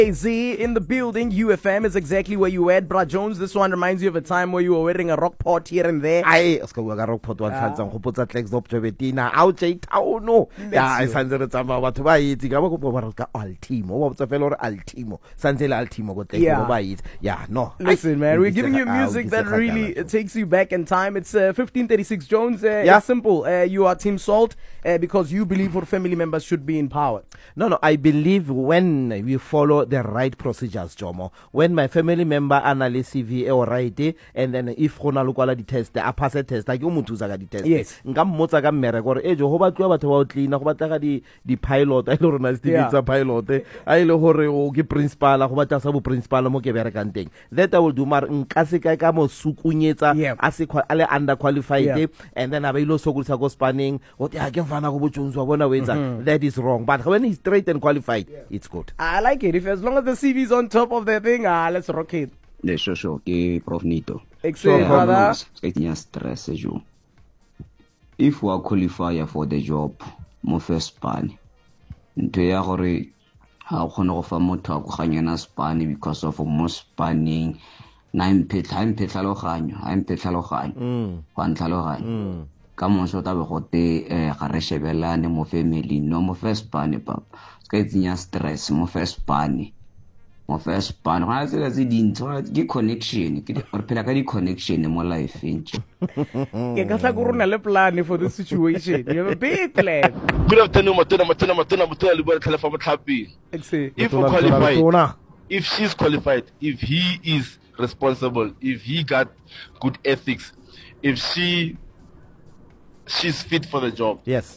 Z in the building. UFM is exactly where you were at. Brad Jones, this one reminds you of a time where you were wearing a rock pot here and there. Ai ska bua ka rock pot one time go potsa Klex Dop Jobetina out J Town no ya I santse re tsama batho ba itse ka ba go bua ka Altimo wa botsa fela gore Altimo santse le Altimo go Klex ba itse yeah no listen man, we're giving you music that really takes you back in time. It's 1536 Jones. It's simple. You are Team Salt because you believe our family members should be empowered. No, I believe when we follow the right procedures, Jomo. When my family member analyze CV or right, and then if gona lokwala di test, a pass a test, like you muthu za ka di test. Yes. Nka mmotsa ka mmere gore jo go batliwa batho ba o clean go batla ka di pilot a ile gore na tsa pilot a ile gore o ke principal go batla sa bo principal mo ke berekang teng. That I will do mar nka se ka mo sukunyetsa a se ale under qualified and then abayilo sokulisa go spanning what ya ke mfana go botsontswa wa bona wenza. That is wrong, but when he's straight and qualified, it's good. I like it. If as long as the CV is on top of the thing, let's rock it. Le sure ke Prof Nito. Excellent, brother. Stress jo. If we qualify for the job, mo first span. Nto ya gore ha khona go fa motho a go ganyana span because of most spanning. Na impetlaloganyo wa ntlhaloganyo ka monso ta be gote ga re shebelane mo family no mo first span papa ska itsenya stress mo first span ga se tse dintho ke connection ke re phela ka di connection mo life ntse ke ka tla go rona le plan for this situation. You have a big plan. Good afternoon, matona le bua telephone tlhapile. If we qualified, if she's qualified, if he is responsible, if he got good ethics, if she's fit for the job. Yes.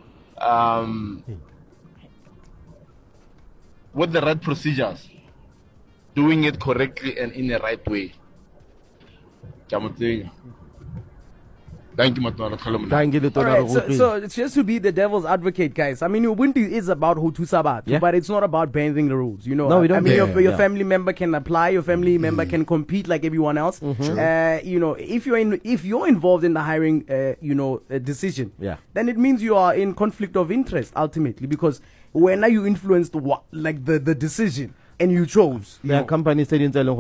With the right procedures, doing it correctly and in the right way. Thank you, Matona. Thank you, Right, so it's just to be the devil's advocate, guys. I mean, Ubuntu is about Hutu Sabat, but it's not about bending the rules. You know, no, we don't. I mean, your family member can apply. Your family member can compete like everyone else. You know, if you're involved in the hiring, decision, then it means you are in conflict of interest ultimately, because when are you influenced the decision and you chose? The company said